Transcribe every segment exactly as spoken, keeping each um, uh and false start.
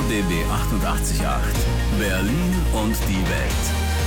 B B achtundachtzig Komma acht. Berlin und die Welt.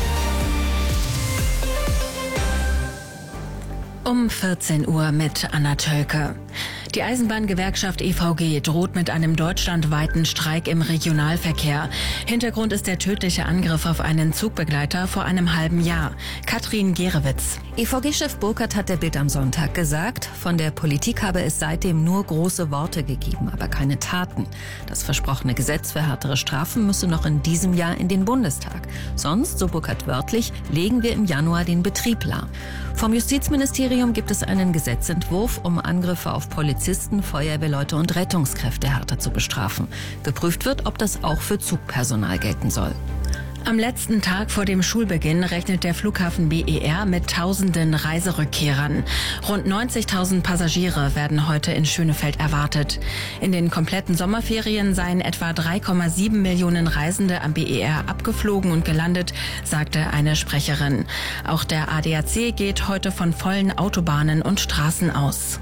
Um vierzehn Uhr mit Anna Tölke. Die Eisenbahngewerkschaft E V G droht mit einem deutschlandweiten Streik im Regionalverkehr. Hintergrund ist der tödliche Angriff auf einen Zugbegleiter vor einem halben Jahr. Katrin Gerewitz. E V G-Chef Burkhardt hat der Bild am Sonntag gesagt, von der Politik habe es seitdem nur große Worte gegeben, aber keine Taten. Das versprochene Gesetz für härtere Strafen müsse noch in diesem Jahr in den Bundestag. Sonst, so Burkhardt wörtlich, legen wir im Januar den Betrieb lahm. Vom Justizministerium gibt es einen Gesetzentwurf, um Angriffe auf Polizisten, Feuerwehrleute und Rettungskräfte härter zu bestrafen. Geprüft wird, ob das auch für Zugpersonal gelten soll. Am letzten Tag vor dem Schulbeginn rechnet der Flughafen B E R mit tausenden Reiserückkehrern. Rund neunzigtausend Passagiere werden heute in Schönefeld erwartet. In den kompletten Sommerferien seien etwa drei Komma sieben Millionen Reisende am B E R abgeflogen und gelandet, sagte eine Sprecherin. Auch der A D A C geht heute von vollen Autobahnen und Straßen aus.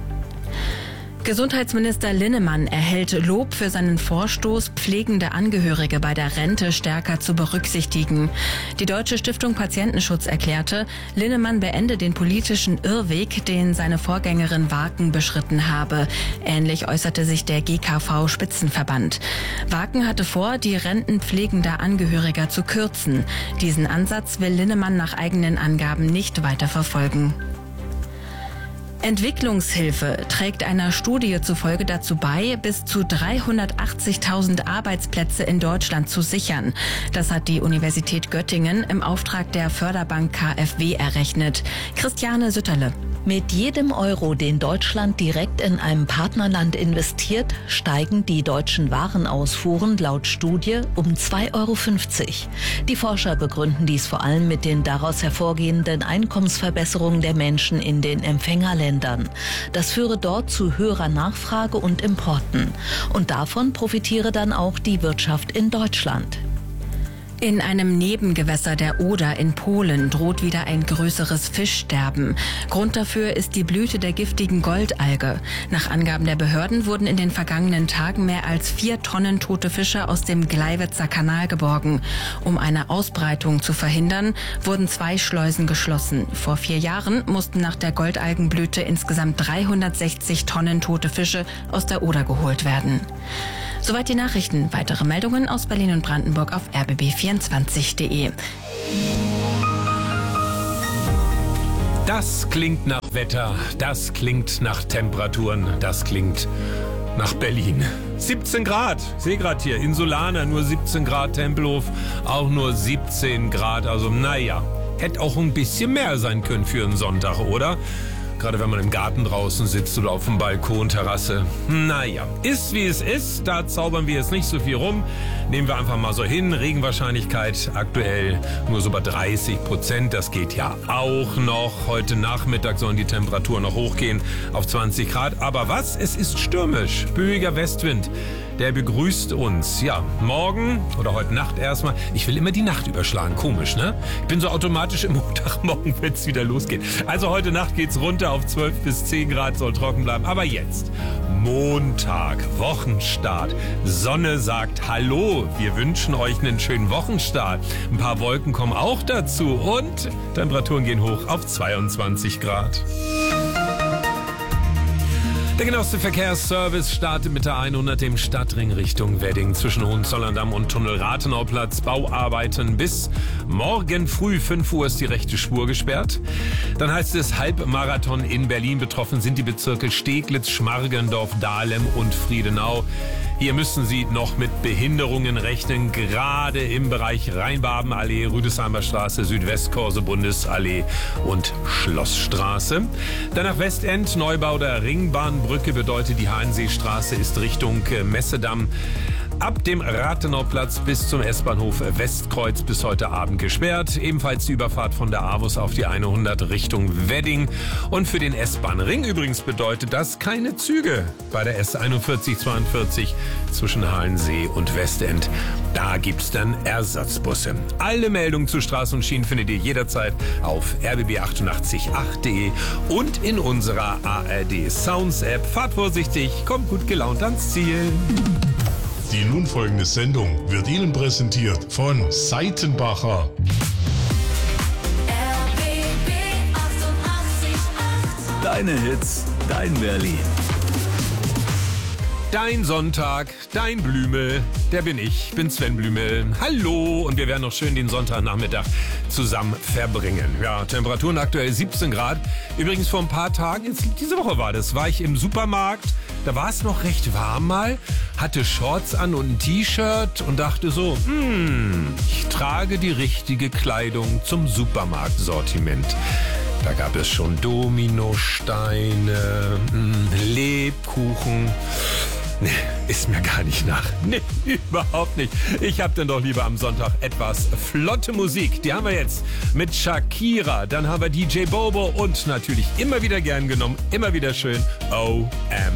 Gesundheitsminister Linnemann erhält Lob für seinen Vorstoß, pflegende Angehörige bei der Rente stärker zu berücksichtigen. Die Deutsche Stiftung Patientenschutz erklärte, Linnemann beende den politischen Irrweg, den seine Vorgängerin Waken beschritten habe. Ähnlich äußerte sich der G K V-Spitzenverband. Waken hatte vor, die Renten pflegender Angehöriger zu kürzen. Diesen Ansatz will Linnemann nach eigenen Angaben nicht weiter verfolgen. Entwicklungshilfe trägt einer Studie zufolge dazu bei, bis zu dreihundertachtzigtausend Arbeitsplätze in Deutschland zu sichern. Das hat die Universität Göttingen im Auftrag der Förderbank K f W errechnet. Christiane Sütterle. Mit jedem Euro, den Deutschland direkt in einem Partnerland investiert, steigen die deutschen Warenausfuhren laut Studie um zwei Euro fünfzig. Die Forscher begründen dies vor allem mit den daraus hervorgehenden Einkommensverbesserungen der Menschen in den Empfängerländern. Das führe dort zu höherer Nachfrage und Importen. Und davon profitiere dann auch die Wirtschaft in Deutschland. In einem Nebengewässer der Oder in Polen droht wieder ein größeres Fischsterben. Grund dafür ist die Blüte der giftigen Goldalge. Nach Angaben der Behörden wurden in den vergangenen Tagen mehr als vier Tonnen tote Fische aus dem Gleiwitzer Kanal geborgen. Um eine Ausbreitung zu verhindern, wurden zwei Schleusen geschlossen. Vor vier Jahren mussten nach der Goldalgenblüte insgesamt dreihundertsechzig Tonnen tote Fische aus der Oder geholt werden. Soweit die Nachrichten. Weitere Meldungen aus Berlin und Brandenburg auf r b b vierundzwanzig punkt de. Das klingt nach Wetter, das klingt nach Temperaturen, das klingt nach Berlin. siebzehn Grad, ich sehe gerade hier, Insulaner nur siebzehn Grad, Tempelhof auch nur siebzehn Grad. Also naja, hätte auch ein bisschen mehr sein können für einen Sonntag, oder? Gerade wenn man im Garten draußen sitzt oder auf dem Balkon, Terrasse. Naja, ist wie es ist. Da zaubern wir jetzt nicht so viel rum. Nehmen wir einfach mal so hin. Regenwahrscheinlichkeit aktuell nur so bei dreißig Prozent. Das geht ja auch noch. Heute Nachmittag sollen die Temperaturen noch hochgehen auf zwanzig Grad. Aber was? Es ist stürmisch. Böiger Westwind. Der begrüßt uns. Ja, morgen oder heute Nacht erstmal. Ich will immer die Nacht überschlagen. Komisch, ne? Ich bin so automatisch im Montagmorgen, wenn es wieder losgeht. Also heute Nacht geht's runter auf zwölf bis zehn Grad, soll trocken bleiben. Aber jetzt, Montag, Wochenstart. Sonne sagt Hallo. Wir wünschen euch einen schönen Wochenstart. Ein paar Wolken kommen auch dazu. Und Temperaturen gehen hoch auf zweiundzwanzig Grad. Der genaueste Verkehrsservice startet mit der hundert im Stadtring Richtung Wedding zwischen Hohenzollern-Damm und Tunnel-Rathenauplatz. Bauarbeiten bis morgen früh fünf Uhr ist die rechte Spur gesperrt. Dann heißt es Halbmarathon in Berlin. Betroffen sind die Bezirke Steglitz, Schmargendorf, Dahlem und Friedenau. Hier müssen Sie noch mit Behinderungen rechnen, gerade im Bereich Rheinbabenallee, Rüdesheimer Straße, Südwestkorse, Bundesallee und Schlossstraße. Danach Westend, Neubau der Ringbahnbrücke bedeutet, die Hahnseestraße ist Richtung Messedamm. Ab dem Rathenauplatz bis zum S-Bahnhof Westkreuz bis heute Abend gesperrt. Ebenfalls die Überfahrt von der AWUS auf die hundert Richtung Wedding. Und für den S-Bahn-Ring übrigens bedeutet das keine Züge bei der S einundvierzig zweiundvierzig zwischen Halensee und Westend. Da gibt's dann Ersatzbusse. Alle Meldungen zu Straßen und Schienen findet ihr jederzeit auf r b b achtundachtzig punkt acht punkt de und in unserer A R D Sounds App. Fahrt vorsichtig, kommt gut gelaunt ans Ziel. Die nun folgende Sendung wird Ihnen präsentiert von Seitenbacher. Deine Hits, dein Berlin. Dein Sonntag, dein Blümel, der bin ich, bin Sven Blümel. Hallo, und wir werden noch schön den Sonntagnachmittag zusammen verbringen. Ja, Temperaturen aktuell siebzehn Grad. Übrigens vor ein paar Tagen, jetzt, diese Woche war das, war ich im Supermarkt. Da war es noch recht warm mal, hatte Shorts an und ein T-Shirt und dachte so, hm, ich trage die richtige Kleidung zum Supermarktsortiment. Da gab es schon Dominosteine, Lebkuchen. Nee, ist mir gar nicht nach. Nee, überhaupt nicht. Ich hab dann doch lieber am Sonntag etwas flotte Musik. Die haben wir jetzt mit Shakira. Dann haben wir D J Bobo und natürlich immer wieder gern genommen, immer wieder schön O M